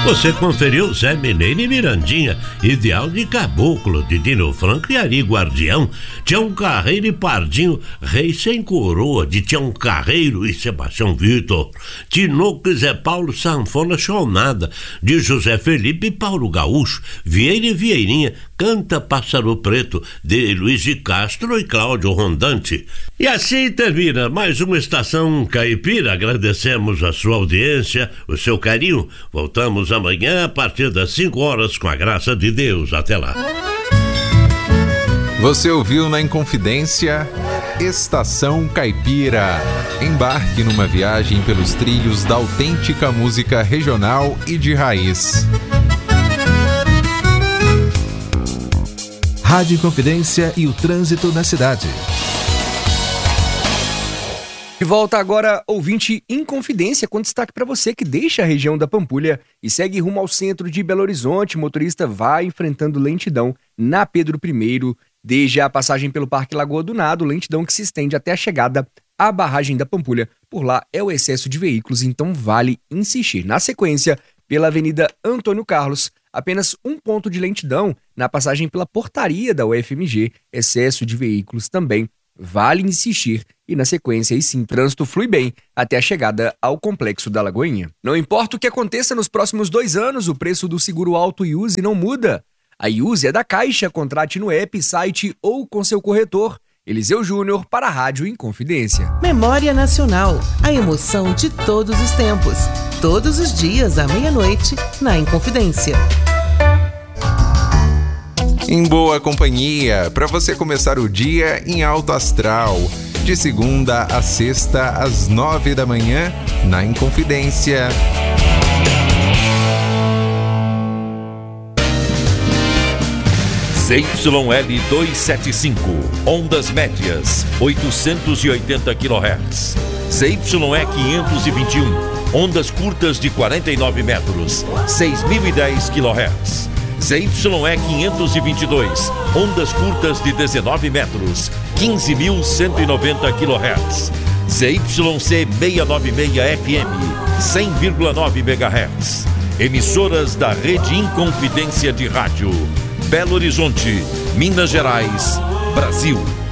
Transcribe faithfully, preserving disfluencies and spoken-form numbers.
Você conferiu Zé Mineiro e Mirandinha, Ideal de Caboclo, de Dino Franco e Ari Guardião, Tião Carreiro e Pardinho, Rei Sem Coroa, de Tião Carreiro e Sebastião Vitor, Tinoco e Zé Paulo, Sanfona Chonada, de José Felipe e Paulo Gaúcho, Vieira e Vieirinha, Canta Pássaro Preto, de Luiz de Castro e Cláudio Rondante. E assim termina mais uma Estação Caipira. Agradecemos a sua audiência, o seu carinho. Voltamos amanhã a partir das cinco horas, com a graça de Deus. Até lá. Você ouviu na Inconfidência Estação Caipira. Embarque numa viagem pelos trilhos da autêntica música regional e de raiz. Rádio Inconfidência e o trânsito na cidade. De volta agora, ouvinte Inconfidência, com destaque para você que deixa a região da Pampulha e segue rumo ao centro de Belo Horizonte. O motorista vai enfrentando lentidão na Pedro I, desde a passagem pelo Parque Lagoa do Nado, lentidão que se estende até a chegada à barragem da Pampulha. Por lá é o excesso de veículos, então vale insistir. Na sequência, pela Avenida Antônio Carlos, apenas um ponto de lentidão na passagem pela portaria da U F M G, excesso de veículos também. Vale insistir e, na sequência, aí sim, o trânsito flui bem até a chegada ao Complexo da Lagoinha. Não importa o que aconteça nos próximos dois anos, o preço do seguro auto Iuse não muda. A Iuse é da Caixa, contrate no app, site ou com seu corretor. Eliseu Júnior para a Rádio Inconfidência. Memória Nacional, a emoção de todos os tempos. Todos os dias, à meia-noite, na Inconfidência. Em boa companhia, para você começar o dia em alto astral. De segunda a sexta, às nove da manhã, na Inconfidência. Z Y L duzentos e setenta e cinco, ondas médias, oitocentos e oitenta quilohertz. Z Y E quinhentos e vinte e um, ondas curtas de quarenta e nove metros, seis mil e dez quilohertz. Z Y E quinhentos e vinte e dois, ondas curtas de dezenove metros, quinze mil cento e noventa quilohertz. Z Y C seiscentos e noventa e seis F M, cem vírgula nove megahertz. Emissoras da Rede Inconfidência de Rádio. Belo Horizonte, Minas Gerais, Brasil.